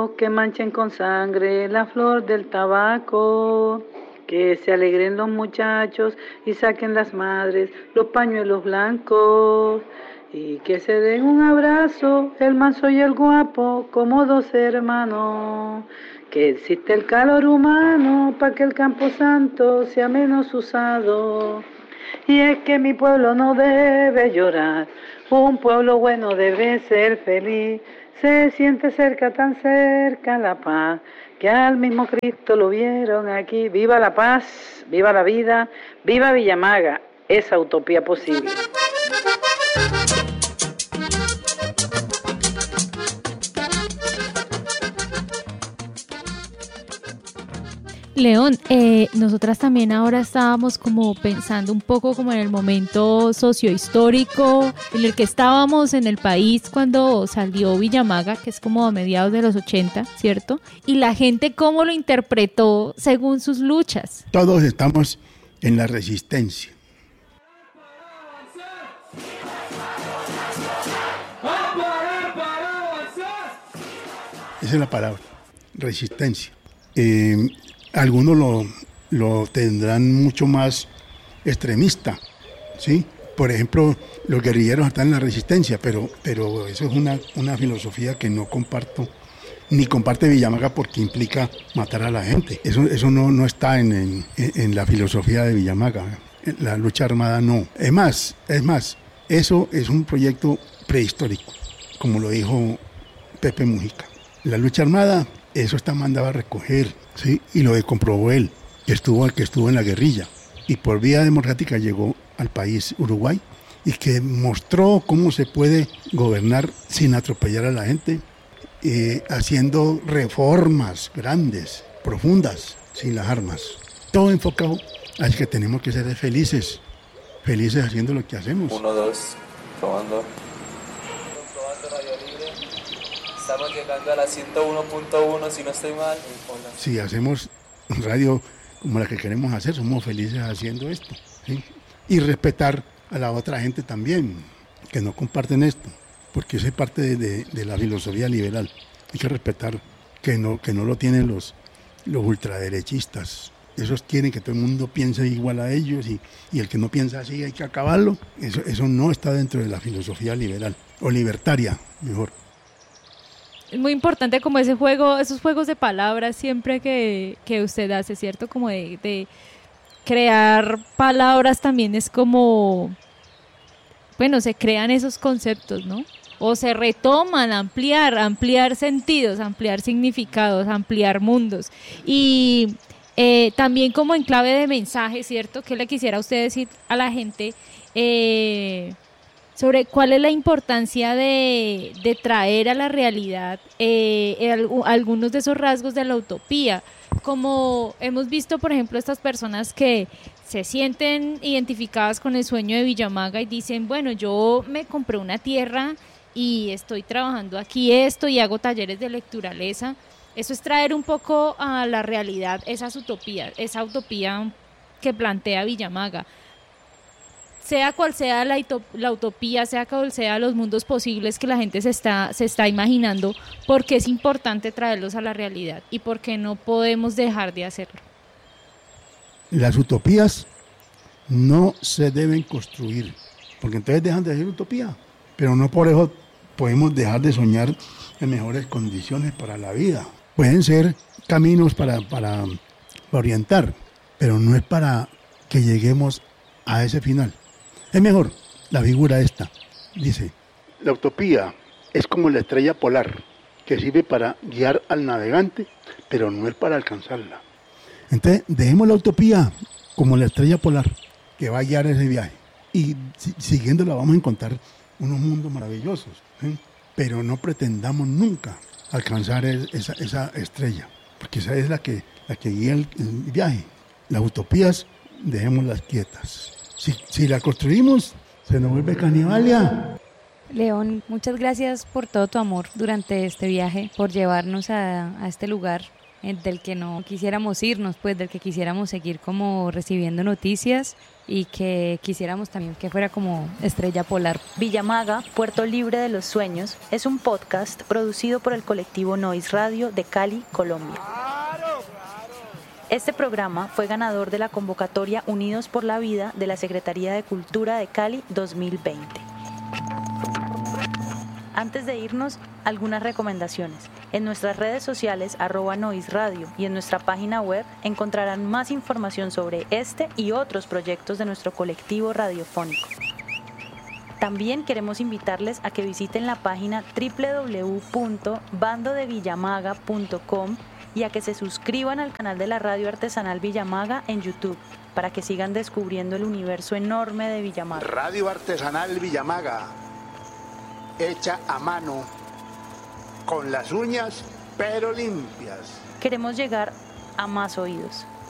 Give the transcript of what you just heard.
Que manchen con sangre la flor del tabaco, que se alegren los muchachos y saquen las madres los pañuelos blancos, y que se den un abrazo el manso y el guapo como dos hermanos, que existe el calor humano para que el camposanto sea menos usado. Y es que mi pueblo no debe llorar, un pueblo bueno debe ser feliz. Se siente cerca, tan cerca la paz, que al mismo Cristo lo vieron aquí. Viva la paz, viva la vida, viva Villamaga, esa utopía posible. León, nosotras también ahora estábamos como pensando un poco como en el momento sociohistórico en el que estábamos en el país cuando salió Villamaga, que es como a mediados de los 80, ¿cierto? Y la gente cómo lo interpretó según sus luchas. Todos estamos en la resistencia. Esa es la palabra, resistencia. Algunos lo tendrán mucho más extremista, ¿sí? Por ejemplo, los guerrilleros están en la resistencia, pero eso es una filosofía que no comparto, ni comparte Villamaga, porque implica matar a la gente. Eso no está en la filosofía de Villamaga. La lucha armada no. Es más, eso es un proyecto prehistórico, como lo dijo Pepe Mujica. La lucha armada, eso está mandado a recoger, ¿sí? Y lo comprobó él, que estuvo en la guerrilla y por vía democrática llegó al país Uruguay y que mostró cómo se puede gobernar sin atropellar a la gente, haciendo reformas grandes, profundas, sin las armas. Todo enfocado a que tenemos que ser felices haciendo lo que hacemos. 1, 2, probando Radio Libre. Estamos llegando a la 101.1, si no estoy mal. Si hacemos radio como la que queremos hacer, somos felices haciendo esto, ¿sí? Y respetar a la otra gente también, que no comparten esto, porque eso es parte de la filosofía liberal. Hay que respetar que no lo tienen los ultraderechistas. Esos quieren que todo el mundo piense igual a ellos y el que no piensa así hay que acabarlo. Eso no está dentro de la filosofía liberal, o libertaria, mejor. Es muy importante como esos juegos de palabras siempre que usted hace, ¿cierto? Como de crear palabras también es como, bueno, se crean esos conceptos, ¿no? O se retoman, ampliar sentidos, ampliar significados, ampliar mundos. Y también como en clave de mensaje, ¿cierto? ¿Qué le quisiera usted decir a la gente sobre cuál es la importancia de traer a la realidad algunos de esos rasgos de la utopía? Como hemos visto, por ejemplo, estas personas que se sienten identificadas con el sueño de Villamaga y dicen, bueno, yo me compré una tierra y estoy trabajando aquí y hago talleres de lecturaleza. Eso es traer un poco a la realidad esas utopías, esa utopía que plantea Villamaga. Sea cual sea la utopía, sea cual sea los mundos posibles que la gente se está imaginando, porque es importante traerlos a la realidad y porque no podemos dejar de hacerlo. Las utopías no se deben construir, porque entonces dejan de ser utopía, pero no por eso podemos dejar de soñar en mejores condiciones para la vida. Pueden ser caminos para orientar, pero no es para que lleguemos a ese final. Es mejor la figura esta. Dice, la utopía es como la estrella polar, que sirve para guiar al navegante, pero no es para alcanzarla. Entonces, dejemos la utopía como la estrella polar, que va a guiar ese viaje. Y siguiéndola vamos a encontrar unos mundos maravillosos, ¿sí? Pero no pretendamos nunca alcanzar esa estrella, porque esa es la que guía el viaje. Las utopías, dejémoslas quietas. Si la construimos, se nos vuelve canibalia. León, muchas gracias por todo tu amor durante este viaje, por llevarnos a este lugar del que no quisiéramos irnos, pues del que quisiéramos seguir como recibiendo noticias y que quisiéramos también que fuera como estrella polar. Villamaga, Puerto Libre de los Sueños, es un podcast producido por el colectivo Noise Radio de Cali, Colombia. Este programa fue ganador de la convocatoria Unidos por la Vida de la Secretaría de Cultura de Cali 2020. Antes de irnos, algunas recomendaciones. En nuestras redes sociales @noisradio y en nuestra página web encontrarán más información sobre este y otros proyectos de nuestro colectivo radiofónico. También queremos invitarles a que visiten la página www.bandodevillamaga.com y a que se suscriban al canal de la Radio Artesanal Villamaga en YouTube para que sigan descubriendo el universo enorme de Villamaga. Radio Artesanal Villamaga, hecha a mano, con las uñas pero limpias. Queremos llegar a más oídos.